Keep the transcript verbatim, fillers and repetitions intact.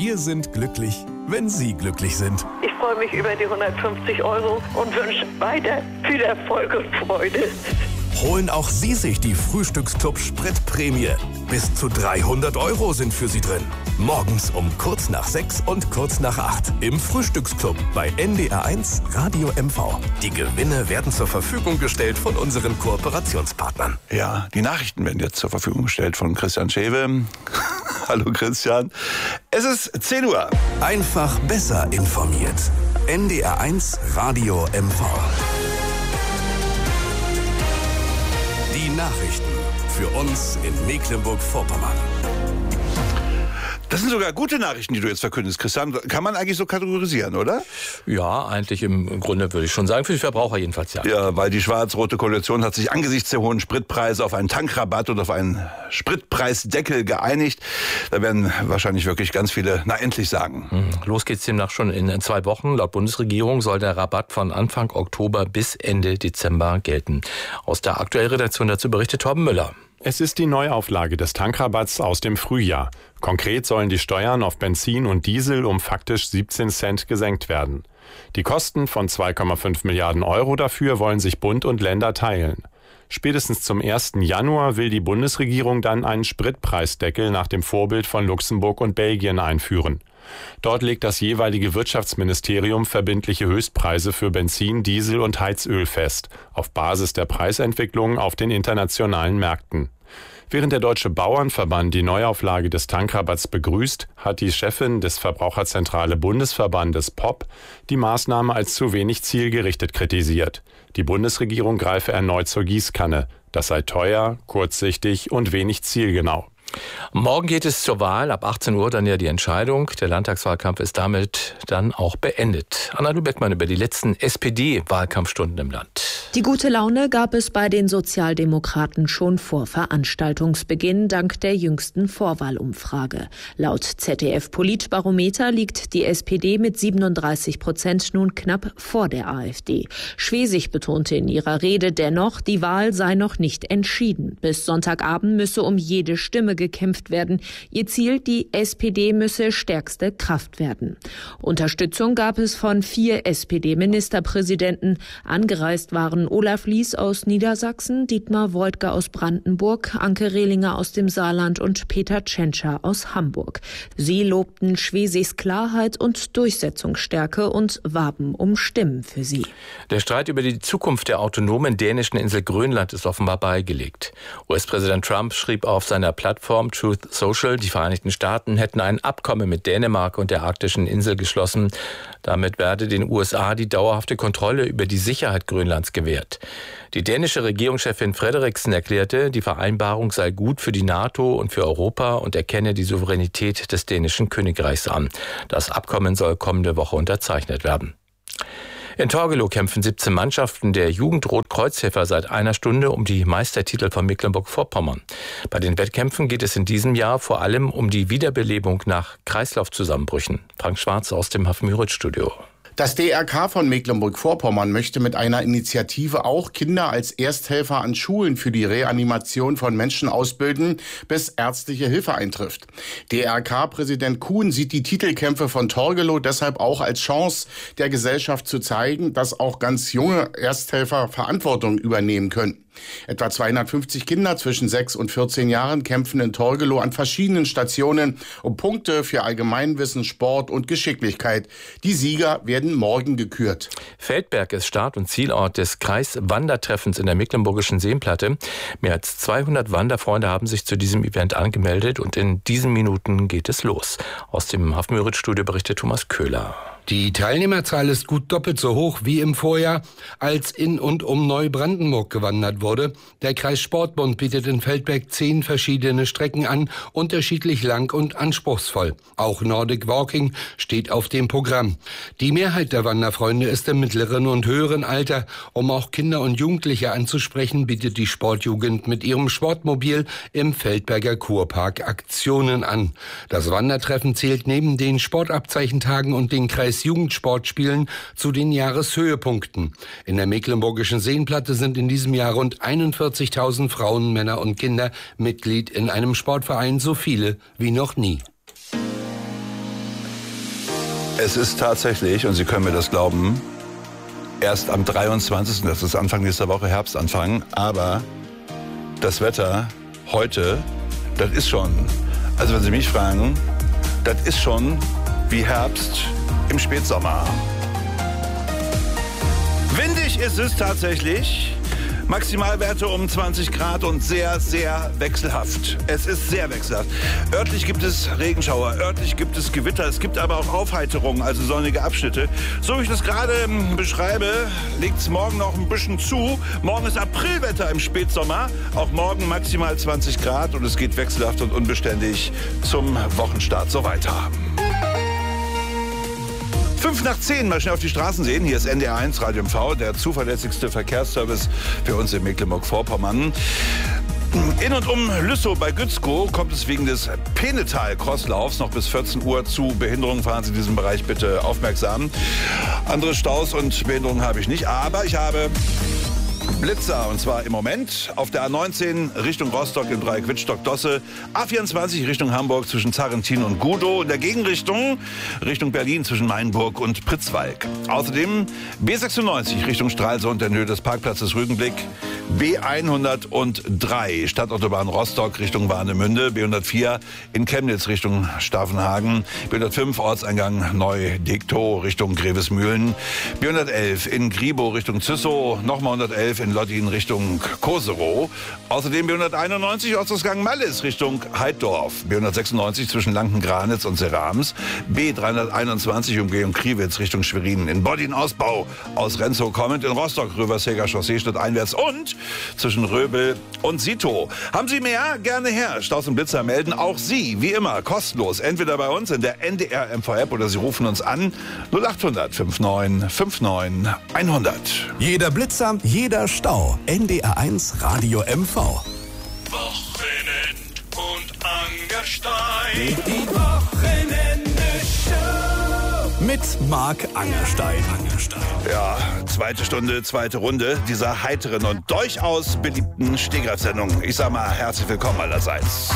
Wir sind glücklich, wenn Sie glücklich sind. Ich freue mich über die hundertfünfzig Euro und wünsche weiter viel Erfolg und Freude. Holen auch Sie sich die Frühstücksclub Spritprämie. Bis zu dreihundert Euro sind für Sie drin. Morgens um kurz nach sechs und kurz nach acht im Frühstücksclub bei N D R eins Radio M V. Die Gewinne werden zur Verfügung gestellt von unseren Kooperationspartnern. Ja, die Nachrichten werden jetzt zur Verfügung gestellt von Christian Schewe. Hallo Christian. Es ist zehn Uhr. Einfach besser informiert. N D R eins Radio M V. Die Nachrichten für uns in Mecklenburg-Vorpommern. Das sind sogar gute Nachrichten, die du jetzt verkündest, Christian. Kann man eigentlich so kategorisieren, oder? Ja, eigentlich im Grunde würde ich schon sagen, für die Verbraucher jedenfalls ja. Ja, weil die schwarz-rote Koalition hat sich angesichts der hohen Spritpreise auf einen Tankrabatt und auf einen Spritpreisdeckel geeinigt. Da werden wahrscheinlich wirklich ganz viele, na endlich sagen. Hm. Los geht's demnach schon in zwei Wochen. Laut Bundesregierung soll der Rabatt von Anfang Oktober bis Ende Dezember gelten. Aus der aktuellen Redaktion dazu berichtet Torben Müller. Es ist die Neuauflage des Tankrabatts aus dem Frühjahr. Konkret sollen die Steuern auf Benzin und Diesel um faktisch siebzehn Cent gesenkt werden. Die Kosten von zwei Komma fünf Milliarden Euro dafür wollen sich Bund und Länder teilen. Spätestens zum ersten Januar will die Bundesregierung dann einen Spritpreisdeckel nach dem Vorbild von Luxemburg und Belgien einführen. Dort legt das jeweilige Wirtschaftsministerium verbindliche Höchstpreise für Benzin, Diesel und Heizöl fest, auf Basis der Preisentwicklung auf den internationalen Märkten. Während der Deutsche Bauernverband die Neuauflage des Tankrabatts begrüßt, hat die Chefin des Verbraucherzentrale Bundesverbandes P O P die Maßnahme als zu wenig zielgerichtet kritisiert. Die Bundesregierung greife erneut zur Gießkanne. Das sei teuer, kurzsichtig und wenig zielgenau. Morgen geht es zur Wahl, ab achtzehn Uhr dann ja die Entscheidung. Der Landtagswahlkampf ist damit dann auch beendet. Anna Beckmann über die letzten S P D-Wahlkampfstunden im Land. Die gute Laune gab es bei den Sozialdemokraten schon vor Veranstaltungsbeginn dank der jüngsten Vorwahlumfrage. Laut Z D F-Politbarometer liegt die S P D mit siebenunddreißig Prozent nun knapp vor der AfD. Schwesig betonte in ihrer Rede dennoch, die Wahl sei noch nicht entschieden. Bis Sonntagabend müsse um jede Stimme gekämpft werden. Ihr Ziel, die S P D müsse stärkste Kraft werden. Unterstützung gab es von vier S P D-Ministerpräsidenten. Angereist waren Olaf Lies aus Niedersachsen, Dietmar Woidke aus Brandenburg, Anke Rehlinger aus dem Saarland und Peter Tschentscher aus Hamburg. Sie lobten Schwesigs Klarheit und Durchsetzungsstärke und warben um Stimmen für sie. Der Streit über die Zukunft der autonomen dänischen Insel Grönland ist offenbar beigelegt. U S-Präsident Trump schrieb auf seiner Plattform Truth Social, die Vereinigten Staaten hätten ein Abkommen mit Dänemark und der arktischen Insel geschlossen. Damit werde den U S A die dauerhafte Kontrolle über die Sicherheit Grönlands gewährt. Die dänische Regierungschefin Frederiksen erklärte, die Vereinbarung sei gut für die NATO und für Europa und erkenne die Souveränität des dänischen Königreichs an. Das Abkommen soll kommende Woche unterzeichnet werden. In Torgelow kämpfen siebzehn Mannschaften der Jugend-Rot-Kreuzhelfer seit einer Stunde um die Meistertitel von Mecklenburg-Vorpommern. Bei den Wettkämpfen geht es in diesem Jahr vor allem um die Wiederbelebung nach Kreislaufzusammenbrüchen. Frank Schwarz aus dem Hafenmüritz-Studio. Das D R K von Mecklenburg-Vorpommern möchte mit einer Initiative auch Kinder als Ersthelfer an Schulen für die Reanimation von Menschen ausbilden, bis ärztliche Hilfe eintrifft. D R K-Präsident Kuhn sieht die Titelkämpfe von Torgelow deshalb auch als Chance der Gesellschaft zu zeigen, dass auch ganz junge Ersthelfer Verantwortung übernehmen können. Etwa zweihundertfünfzig Kinder zwischen sechs und vierzehn Jahren kämpfen in Torgelow an verschiedenen Stationen um Punkte für Allgemeinwissen, Sport und Geschicklichkeit. Die Sieger werden morgen gekürt. Feldberg ist Start- und Zielort des Kreiswandertreffens in der Mecklenburgischen Seenplatte. Mehr als zweihundert Wanderfreunde haben sich zu diesem Event angemeldet und in diesen Minuten geht es los. Aus dem Hafenmüritz-Studio berichtet Thomas Köhler. Die Teilnehmerzahl ist gut doppelt so hoch wie im Vorjahr, als in und um Neubrandenburg gewandert wurde. Der Kreissportbund bietet in Feldberg zehn verschiedene Strecken an, unterschiedlich lang und anspruchsvoll. Auch Nordic Walking steht auf dem Programm. Die Mehrheit der Wanderfreunde ist im mittleren und höheren Alter. Um auch Kinder und Jugendliche anzusprechen, bietet die Sportjugend mit ihrem Sportmobil im Feldberger Kurpark Aktionen an. Das Wandertreffen zählt neben den Sportabzeichentagen und den Kreis Jugendsportspielen zu den Jahreshöhepunkten. In der Mecklenburgischen Seenplatte sind in diesem Jahr rund einundvierzigtausend Frauen, Männer und Kinder Mitglied in einem Sportverein, so viele wie noch nie. Es ist tatsächlich, und Sie können mir das glauben, erst am dreiundzwanzigsten, das ist Anfang nächster Woche, Herbstanfang, aber das Wetter heute, das ist schon, also wenn Sie mich fragen, das ist schon wie Herbst im Spätsommer. Windig ist es tatsächlich. Maximalwerte um zwanzig Grad und sehr, sehr wechselhaft. Es ist sehr wechselhaft. Örtlich gibt es Regenschauer, örtlich gibt es Gewitter, es gibt aber auch Aufheiterungen, also sonnige Abschnitte. So wie ich das gerade beschreibe, legt es morgen noch ein bisschen zu. Morgen ist Aprilwetter im Spätsommer. Auch morgen maximal zwanzig Grad und es geht wechselhaft und unbeständig zum Wochenstart so weiter. Fünf nach zehn, mal schnell auf die Straßen sehen. Hier ist N D R eins Radio M V, der zuverlässigste Verkehrsservice für uns in Mecklenburg-Vorpommern. In und um Lüssow bei Gützkow kommt es wegen des Penetal-Crosslaufs noch bis vierzehn Uhr zu Behinderungen. Fahren Sie in diesem Bereich bitte aufmerksam. Andere Staus und Behinderungen habe ich nicht, aber ich habe Blitzer, und zwar im Moment auf der A neunzehn Richtung Rostock im Dreieck Wittstock-Dosse, A vierundzwanzig Richtung Hamburg zwischen Zarrentin und Gudow, in der Gegenrichtung Richtung Berlin zwischen Mainburg und Pritzwalk. Außerdem B sechsundneunzig Richtung Stralsund in Höhe des Parkplatzes Rügenblick, B hundertdrei Stadtautobahn Rostock Richtung Warnemünde, B hundertvier in Chemnitz Richtung Stavenhagen, B hundertfünf Ortseingang Neu-Dektow Richtung Grevesmühlen, B hundertelf in Gribow Richtung Züssow, nochmal hundertelf in Lottin Richtung Koserow. Außerdem B hunderteinundneunzig Ortsausgang Mallis Richtung Heiddorf. B hundertsechsundneunzig zwischen Lanken-Granitz und Serams. B dreihunderteinundzwanzig Umgehung Kriwitz Richtung Schwerin. In Boddin Ausbau aus Renzow kommend. In Rostock Röversäger Chaussee stadteinwärts und zwischen Röbel und Sito. Haben Sie mehr? Gerne her. Staus und Blitzer melden auch Sie, wie immer, kostenlos. Entweder bei uns in der N D R M V-App oder Sie rufen uns an null achthundert neunundfünfzig fünfundneunzig hundert. Jeder Blitzer, jeder Stau. N D R eins Radio M V. Wochenend und Angerstein. Die Wochenende-Show. Mit Marc Angerstein. Ja, zweite Stunde, zweite Runde dieser heiteren und durchaus beliebten Stehgreifsendung. Ich sag mal, herzlich willkommen allerseits.